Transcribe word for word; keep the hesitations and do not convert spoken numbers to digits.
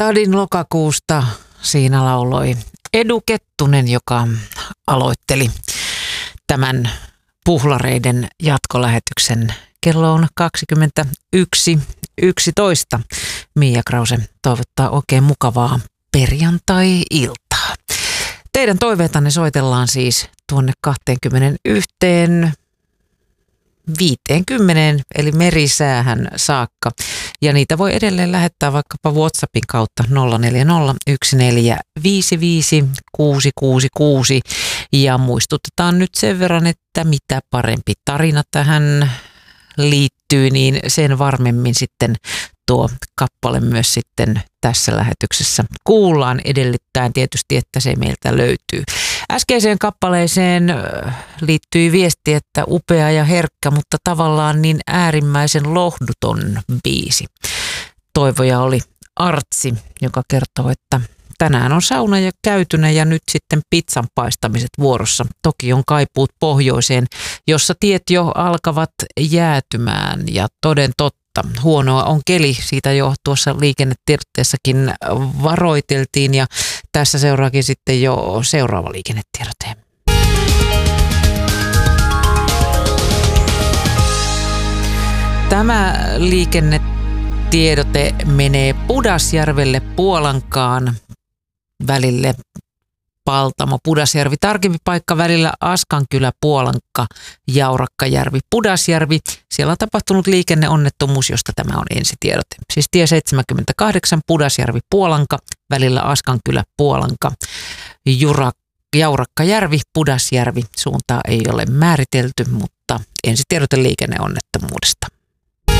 Stadin lokakuusta siinä lauloi Edu Kettunen, joka aloitteli tämän Puhlareiden jatkolähetyksen. Kello on kaksikymmentäyksi yksitoista. Mia Krause toivottaa oikein mukavaa perjantai-iltaa. Teidän toiveitanne soitellaan siis tuonne kaksikymmentäyksi viisikymmentä eli merisäähän saakka. Ja niitä voi edelleen lähettää vaikkapa WhatsAppin kautta nolla neljä nolla yksi neljä viisi viisi kuusi kuusi kuusi. Ja muistutetaan nyt sen verran, että mitä parempi tarina tähän liittyy, niin sen varmemmin sitten tuo kappale myös sitten tässä lähetyksessä kuullaan, edellyttäen tietysti, että se meiltä löytyy. Äskeiseen kappaleeseen liittyy viesti, että upea ja herkkä, mutta tavallaan niin äärimmäisen lohduton biisi. Toivoja oli Artsi, joka kertoo, että tänään on sauna ja käytynä ja nyt sitten pizzan paistamiset vuorossa. Toki on kaipuut pohjoiseen, jossa tiet jo alkavat jäätymään ja toden totta. Huonoa on keli, siitä jo tuossa liikennetiedotteessakin varoiteltiin ja tässä seuraakin sitten jo seuraava liikennetiedote. Tämä liikennetiedote menee Pudasjärvelle Puolankaan välille Paltamo, Pudasjärvi. Tarkempi paikka välillä Askankylä, Puolanka, Jaurakkajärvi, Pudasjärvi. Siellä on tapahtunut liikenneonnettomuus, josta tämä on ensitiedote. Siis tie seitsemänkymmentäkahdeksan Pudasjärvi, Puolanka, välillä Askankylä, Puolanka, Jura, Jaurakkajärvi, Pudasjärvi. Suuntaa ei ole määritelty, mutta ensitiedote liikenneonnettomuudesta.